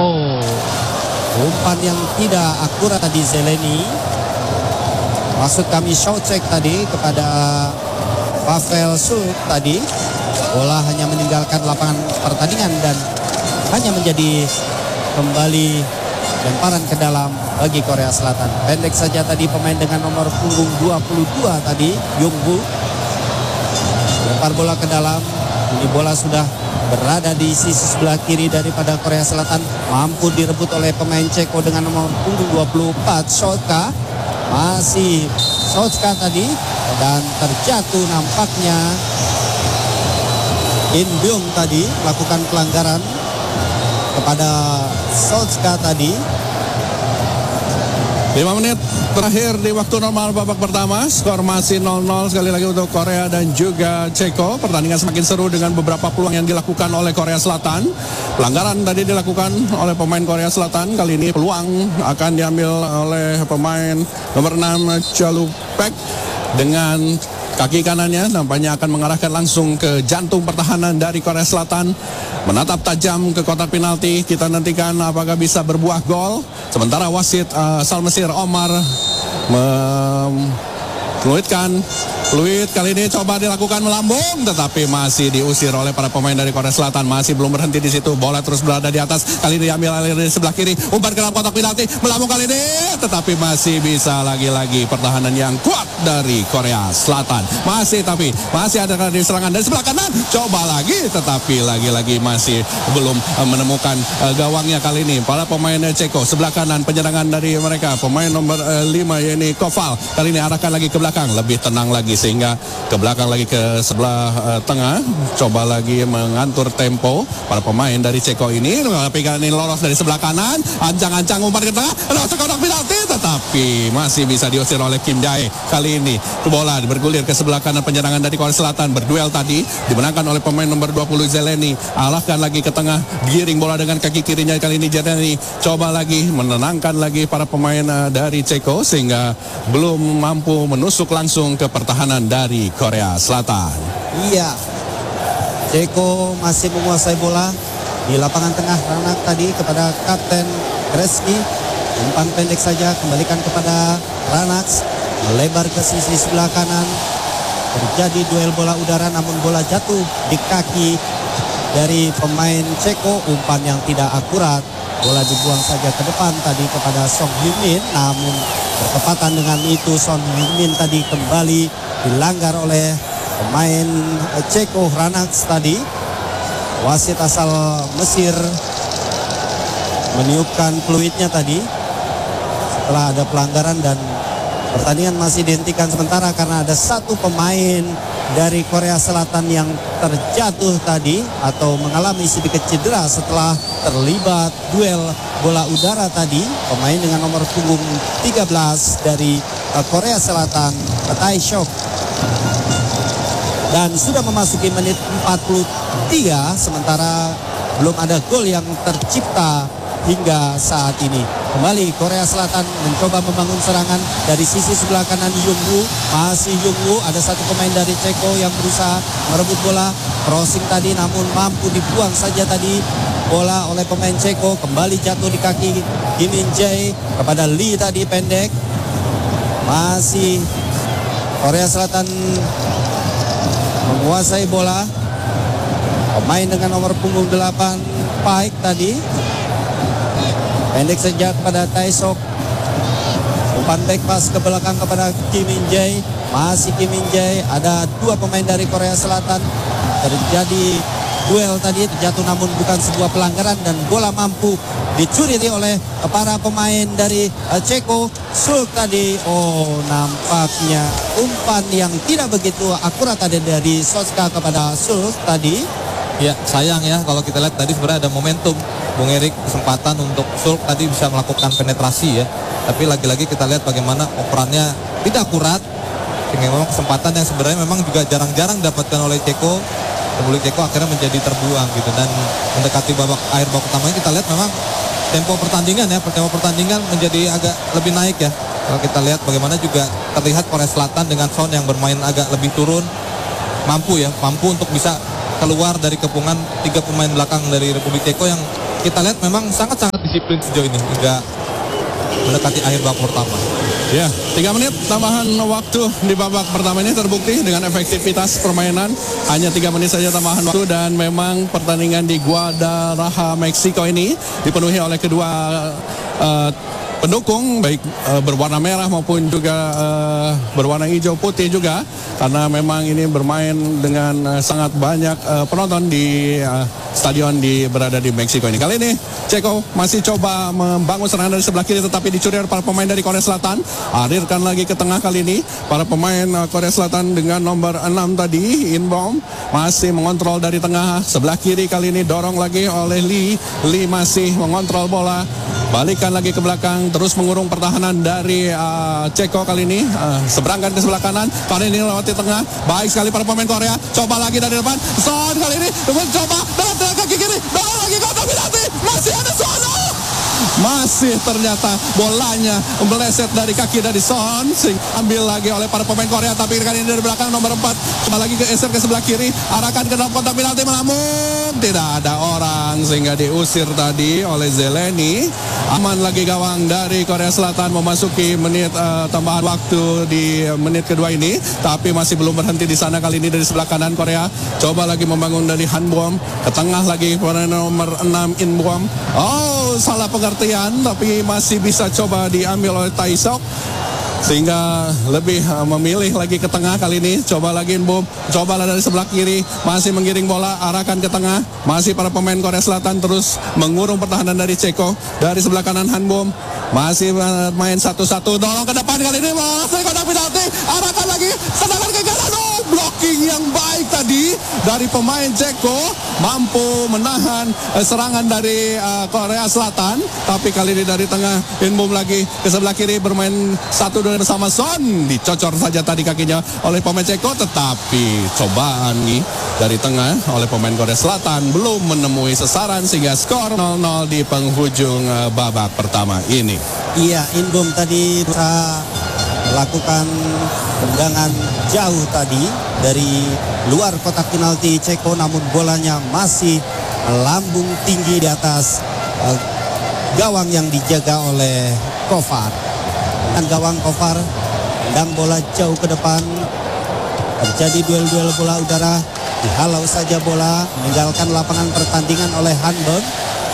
Oh, umpan yang tidak akurat tadi Zeleny. Maksud kami show check tadi kepada Pavel Sulk tadi. Bola hanya meninggalkan lapangan pertandingan dan hanya menjadi kembali lemparan ke dalam bagi Korea Selatan. Pendek saja tadi pemain dengan nomor punggung 22 tadi, Jung-woo. Lempar bola ke dalam. Ini bola sudah berada di sisi sebelah kiri daripada Korea Selatan. Mampu direbut oleh pemain Ceko dengan nomor punggung 24, Sotka. Masih Sotka tadi. Dan terjatuh nampaknya In Byung tadi melakukan pelanggaran kepada Sotka tadi. 5 menit terakhir di waktu normal babak pertama. Skor masih 0-0 sekali lagi untuk Korea dan juga Ceko. Pertandingan semakin seru dengan beberapa peluang yang dilakukan oleh Korea Selatan. Pelanggaran tadi dilakukan oleh pemain Korea Selatan. Kali ini peluang akan diambil oleh pemain nomor 6 Chalupek. Dengan kaki kanannya nampaknya akan mengarahkan langsung ke jantung pertahanan dari Korea Selatan. Menatap tajam ke kotak penalti. Kita nantikan apakah bisa berbuah gol. Sementara wasit asal Mesir Omar fluidkan. Fluid kali ini coba dilakukan melambung, tetapi masih diusir oleh para pemain dari Korea Selatan. Masih belum berhenti di situ. Bola terus berada di atas. Kali ini diambil alih dari sebelah kiri. Umpan ke dalam kotak penalti. Melambung kali ini, tetapi masih bisa lagi-lagi pertahanan yang kuat dari Korea Selatan. Masih ada di serangan dari sebelah kanan. Coba lagi, tetapi lagi-lagi masih belum menemukan gawangnya kali ini. Para pemain Ceko sebelah kanan penyerangan dari mereka. Pemain nomor 5 yaitu Koval. Kali ini arahkan lagi ke belakang, lebih tenang lagi sehingga ke belakang lagi ke sebelah tengah. Coba lagi mengatur tempo para pemain dari Ceko ini. Tapi kali ini lolos dari sebelah kanan. Ancang-ancang umpan ke tengah. Langsung kotak penalti, tetapi masih bisa diusir oleh Kim Jae. Kali ini bola bergulir ke sebelah kanan penyerangan dari Korea Selatan. Berduel tadi dimenangkan oleh pemain nomor 20 Zeleny. Arahkan lagi ke tengah, giring bola dengan kaki kirinya. Kali ini Zeleny coba lagi menenangkan lagi para pemain dari Ceko sehingga belum mampu menusuk langsung ke pertahanan dari Korea Selatan. Iya, Ceko masih menguasai bola di lapangan tengah. Ranak tadi kepada Kapten Kreski. Umpan pendek saja, kembalikan kepada Ranax. Melebar ke sisi sebelah kanan. Terjadi duel bola udara, namun bola jatuh di kaki dari pemain Ceko. Umpan yang tidak akurat. Bola dibuang saja ke depan tadi kepada Song Hyun-min. Namun bertepatan dengan itu Song Hyun-min tadi kembali dilanggar oleh pemain Ceko Ranax tadi. Wasit asal Mesir meniupkan peluitnya tadi setelah ada pelanggaran, dan pertandingan masih dihentikan sementara karena ada satu pemain dari Korea Selatan yang terjatuh tadi atau mengalami sedikit cedera setelah terlibat duel bola udara tadi. Pemain dengan nomor punggung 13 dari Korea Selatan, Tai Shok. Dan sudah memasuki menit 43, sementara belum ada gol yang tercipta hingga saat ini. Kembali Korea Selatan mencoba membangun serangan dari sisi sebelah kanan. Jung-woo, masih Jung-woo. Ada satu pemain dari Ceko yang berusaha merebut bola. Crossing tadi namun mampu dibuang saja tadi bola oleh pemain Ceko. Kembali jatuh di kaki Kim Min-jae kepada Lee tadi pendek. Masih Korea Selatan menguasai bola. Pemain dengan nomor punggung 8 Paik tadi pendek saja kepada Taesok. Umpan back pass ke belakang kepada Kim Min-jae. Masih Kim Min-jae. Ada dua pemain dari Korea Selatan. Terjadi duel tadi, terjatuh namun bukan sebuah pelanggaran, dan bola mampu dicuri oleh para pemain dari Ceko. Sulk tadi, nampaknya umpan yang tidak begitu akurat tadi dari Soska kepada Sulk tadi. Ya, sayang ya kalau kita lihat tadi sebenarnya ada momentum Bung Erik, kesempatan untuk Sulk tadi bisa melakukan penetrasi ya. Tapi lagi-lagi kita lihat bagaimana operannya tidak akurat. Sehingga memang kesempatan yang sebenarnya memang juga jarang-jarang didapatkan oleh Ceko. Republik Ceko akhirnya menjadi terbuang gitu. Dan mendekati akhir babak pertama ini kita lihat memang tempo pertandingan menjadi agak lebih naik ya. Kalau kita lihat bagaimana juga terlihat Korea Selatan dengan Son yang bermain agak lebih turun. Mampu untuk bisa keluar dari kepungan tiga pemain belakang dari Republik Ceko yang kita lihat memang sangat-sangat disiplin sejauh ini hingga mendekati akhir babak pertama. Ya, 3 menit tambahan waktu di babak pertama ini terbukti dengan efektivitas permainan. Hanya 3 menit saja tambahan waktu dan memang pertandingan di Guadalajara, Meksiko ini dipenuhi oleh kedua pendukung, baik berwarna merah maupun juga berwarna hijau putih juga, karena memang ini bermain dengan sangat banyak penonton di stadion berada di Meksiko ini. Kali ini Ceko masih coba membangun serangan dari sebelah kiri, tetapi dicuri oleh para pemain dari Korea Selatan. Alirkan lagi ke tengah kali ini para pemain Korea Selatan dengan nomor 6 tadi, Inbom masih mengontrol dari tengah. Sebelah kiri kali ini dorong lagi oleh Lee masih mengontrol bola. Balikan lagi ke belakang, terus mengurung pertahanan dari Ceko kali ini. Seberangkan ke sebelah kanan, kali ini lewati tengah. Baik sekali para pemain Korea. Coba lagi dari depan. Son kali ini coba dalam kaki kiri. Dorong lagi kotak penalti. Masih ada Son. Masih ternyata bolanya meleset dari kaki dari Son, ambil lagi oleh para pemain Korea, tapi kali ini dari belakang nomor 4 coba lagi geser ke sebelah kiri, arahkan ke dalam kotak penalti, melambung, tidak ada orang sehingga diusir tadi oleh Zeleny. Aman lagi gawang dari Korea Selatan memasuki menit tambahan waktu di menit kedua ini, tapi masih belum berhenti di sana. Kali ini dari sebelah kanan Korea coba lagi membangun dari Hanbom ke tengah lagi pada nomor 6 Inbom. Oh, salah pengertian, tapi masih bisa coba diambil oleh Taisok sehingga lebih memilih lagi ke tengah. Kali ini coba lagi Inbom, cobalah dari sebelah kiri, masih menggiring bola, arahkan ke tengah. Masih para pemain Korea Selatan terus mengurung pertahanan dari Ceko. Dari sebelah kanan Hanbom masih main satu-satu, dorong ke depan. Kali ini masih kotak penalti, arahkan lagi, sedangkan ke kanan. Blocking yang baik tadi dari pemain Ceko, mampu menahan serangan dari Korea Selatan. Tapi kali ini dari tengah Inbom lagi ke sebelah kiri, bermain 1-2 bersama Son. Dicocor saja tadi kakinya oleh pemain Ceko, tetapi cobaan nih dari tengah oleh pemain Korea Selatan belum menemui sasaran sehingga skor 0-0 di penghujung babak pertama ini. Iya, Inbom tadi bisa melakukan tendangan jauh tadi dari luar kotak penalti Ceko, namun bolanya masih melambung tinggi di atas gawang yang dijaga oleh Kovar. Dan gawang Kovar tendang bola jauh ke depan, terjadi duel-duel bola udara, dihalau saja bola, meninggalkan lapangan pertandingan oleh Hanberg.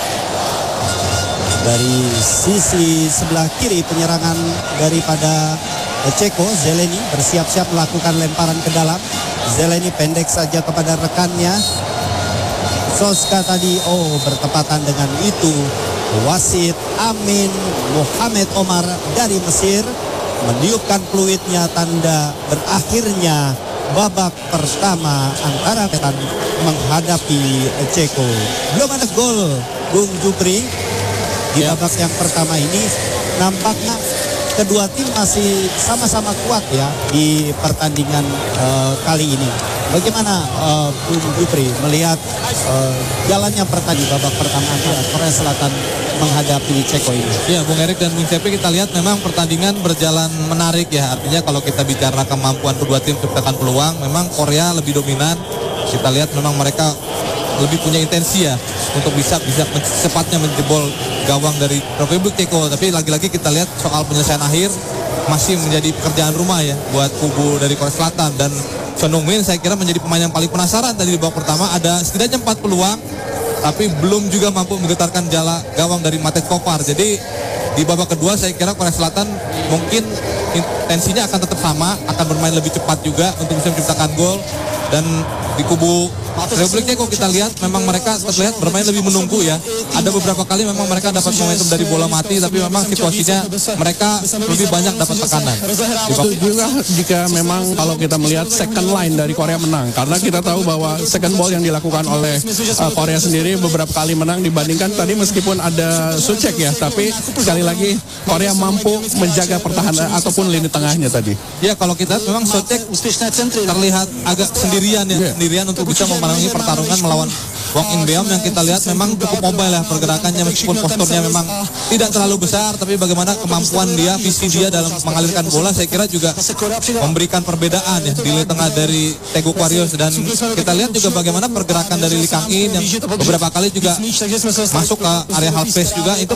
Dari sisi sebelah kiri penyerangan daripada Ceko, Zeleny bersiap-siap melakukan lemparan ke dalam. Zeleny pendek saja kepada rekannya. Soska tadi bertepatan dengan itu. Wasit Amin Mohamed Omar dari Mesir meniupkan peluitnya, tanda berakhirnya babak pertama antara Ketan menghadapi Ceko. Belum ada gol, Bung Jupri. Di babak yang pertama ini nampaknya kedua tim masih sama-sama kuat ya di pertandingan kali ini. Bagaimana Bung Jupri melihat jalannya pertandingan babak pertama antara Korea Selatan menghadapi Ceko ini? Ya, Bung Erik dan Bung Cepi, kita lihat memang pertandingan berjalan menarik ya. Artinya kalau kita bicara kemampuan kedua tim menciptakan peluang, memang Korea lebih dominan. Kita lihat memang mereka lebih punya intensi ya untuk bisa secepatnya menjebol gawang dari Republik Ceko. Tapi lagi-lagi kita lihat soal penyelesaian akhir masih menjadi pekerjaan rumah ya buat kubu dari Korea Selatan. Dan Son Heung-min saya kira menjadi pemain yang paling penasaran tadi di babak pertama. Ada setidaknya 4 peluang, tapi belum juga mampu menggetarkan jala gawang dari Matej Kovar. Jadi di babak kedua saya kira Korea Selatan mungkin intensinya akan tetap sama, akan bermain lebih cepat juga untuk bisa menciptakan gol. Dan di kubu Republik Ceko kita lihat memang mereka terlihat bermain lebih menunggu ya. Ada beberapa kali memang mereka dapat momentum dari bola mati, tapi memang situasinya mereka lebih banyak dapat tekanan. Itu juga jika memang kalau kita melihat second line dari Korea menang, karena kita tahu bahwa second ball yang dilakukan oleh Korea sendiri beberapa kali menang dibandingkan tadi meskipun ada Suchek ya, tapi sekali lagi Korea mampu menjaga pertahanan ataupun lini tengahnya tadi. Ya, kalau kita memang Suchek terlihat agak sendirian ya, sendirian untuk bisa memanfaatkan menangani pertarungan melawan Wong In Beom yang kita lihat memang cukup mobile ya pergerakannya, meskipun posturnya memang tidak terlalu besar, tapi bagaimana kemampuan dia, visi dia dalam mengalirkan bola saya kira juga memberikan perbedaan ya di lini tengah dari Taeguk Warriors. Dan kita lihat juga bagaimana pergerakan dari Lee Kang In yang beberapa kali juga masuk ke area half space juga, itu